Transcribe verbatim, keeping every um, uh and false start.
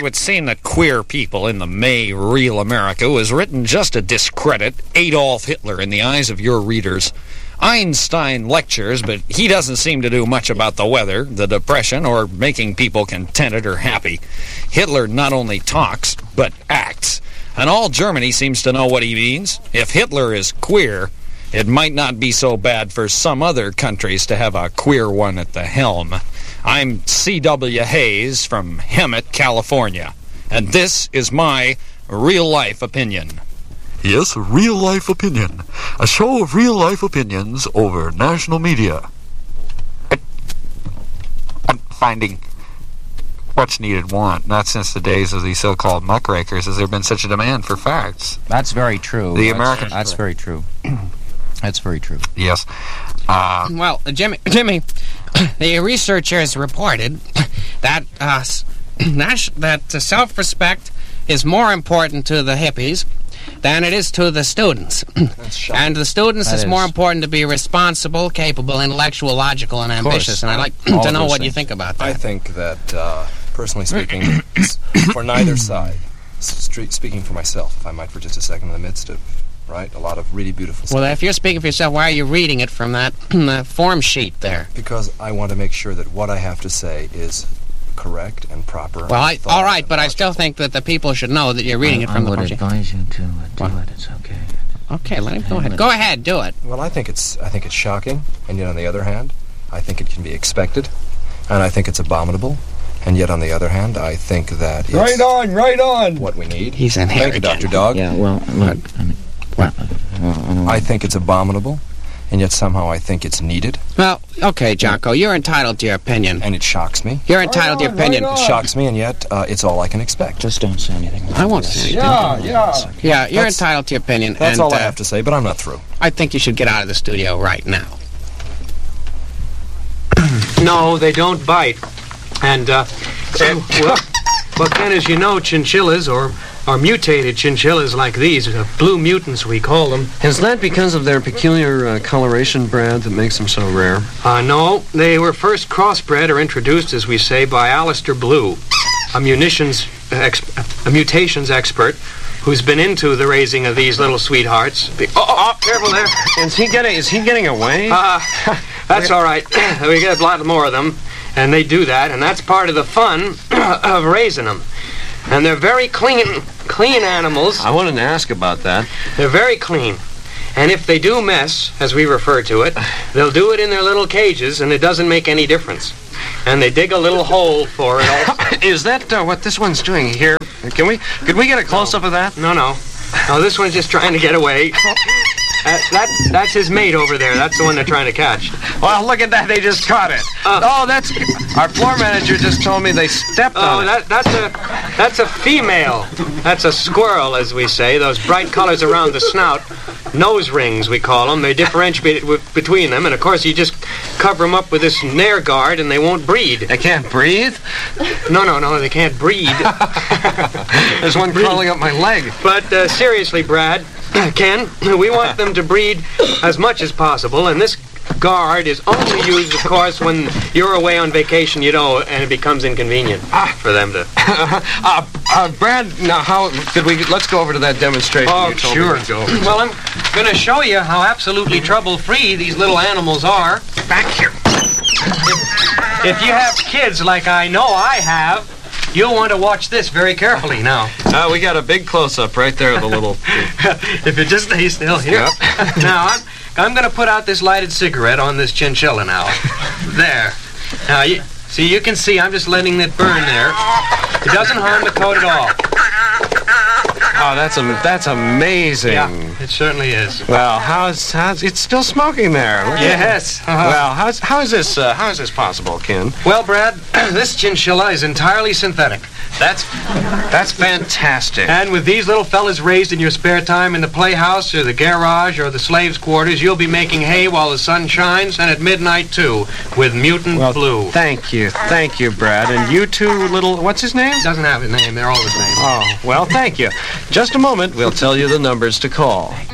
it would seem that Queer People in the May Real America was written just to discredit Adolf Hitler in the eyes of your readers. Einstein lectures, but he doesn't seem to do much about the weather, the depression, or making people contented or happy. Hitler not only talks, but acts. And all Germany seems to know what he means. If Hitler is queer, it might not be so bad for some other countries to have a queer one at the helm. I'm C W Hayes from Hemet, California, and this is my real-life opinion. Yes, real-life opinion. A show of real-life opinions over national media. I'm finding what's needed want, not since the days of the so-called muckrakers has there been such a demand for facts. That's very true. The that's, American... That's very true. That's very true. Yes. Uh, well, Jimmy, Jimmy, the researchers reported that uh, that uh, self-respect is more important to the hippies than it is to the students. And the students That is is. more important to be responsible, capable, intellectual, logical, and ambitious. And I'd like All to know those what you things. think about that. I think that, uh, personally speaking, it's for neither side, Stre- speaking for myself, if I might for just a second, in the midst of, right, a lot of really beautiful stuff. Well, if you're speaking for yourself, why are you reading it from that uh, form sheet there? Because I want to make sure that what I have to say is correct and proper. Well, I, and all right, and but I still think that the people should know that you're reading I, it from I the form would sheet. advise you to uh, do What? it. It's okay. Okay, let him go ahead. Go ahead, do it. Well, I think it's I think it's shocking, and yet on the other hand, I think it can be expected, and I think it's abominable, and yet on the other hand, I think that it's Right on, right on. what we need. He's Thank you, inherited. Doctor Dog. Yeah, well, look. I mean, well, uh, I think it's abominable, and yet somehow I think it's needed, Well, okay, Jocko, you're entitled to your opinion. and it shocks me. You're entitled to your Right on, opinion. right It shocks me, and yet uh, it's all I can expect. just don't say anything. I won't say anything. Yeah, yeah. Yeah, you're That's- entitled to your opinion. That's and, all I uh, have to say, but I'm not through. I think you should get out of the studio right now. No, they don't bite. And, uh, uh, well, well, Ken, as you know, chinchillas, or, or mutated chinchillas like these, uh, blue mutants we call them. Is that because of their peculiar uh, coloration, Brad, that makes them so rare? Uh, no, they were first crossbred or introduced, as we say, by Alistair Blue, a munitions, uh, ex- a mutations expert who's been into the raising of these little sweethearts. Be- oh, oh, oh, careful there. Is he getting? Is he getting away? Uh, that's all right. We get a lot more of them, and they do that, and that's part of the fun of raising them. And they're very clean, clean animals. I wanted to ask about that. They're very clean. And if they do mess, as we refer to it, they'll do it in their little cages, and it doesn't make any difference. And they dig a little hole for it also. Is that uh, what this one's doing here? Can we? Could we get a close-up of that? No, no. No, this one's just trying to get away. Uh, that, that's his mate over there. That's the one they're trying to catch. Well, look at that. They just caught it. Uh, oh, that's... Our floor manager just told me they stepped Oh, on it. that, that's a that's a female. That's a squirrel, as we say. Those bright colors around the snout. Nose rings, we call them. They differentiate w- between them. And, of course, you just cover them up with this Nair guard, and they won't breed. They can't breathe? No, no, no. They can't breed. There's one crawling up my leg. But uh, seriously, Brad, Ken, we want them to breed as much as possible, and this guard is only used, of course, when you're away on vacation, you know, and it becomes inconvenient for them to... uh, uh, Brad, now how could we... Let's go over to that demonstration Oh, you told sure. me to go. Well, I'm going to show you how absolutely trouble-free these little animals are. Back here. If, if you have kids like I know I have, you'll want to watch this very carefully now. Uh, we got a big close-up right there of the little... If it just stays still here. Now, I'm, I'm going to put out this lighted cigarette on this chinchilla now. There. Now, you, see, you can see I'm just letting it burn there. It doesn't harm the coat at all. Oh, that's am- that's amazing. Yeah, it certainly is. Well, how's how's it's still smoking there? Look at Yes. it. Well, how's how is this uh, how is this possible, Ken? Well, Brad, this chinchilla is entirely synthetic. That's that's fantastic. And with these little fellas raised in your spare time in the playhouse or the garage or the slaves' quarters, you'll be making hay while the sun shines, and at midnight, too, with Mutant Well, Blue. Thank you, thank you, Brad. And you two little, what's his name? Doesn't have his name. They're all his name. Oh, well, thank you. Just a moment, we'll tell you the numbers to call.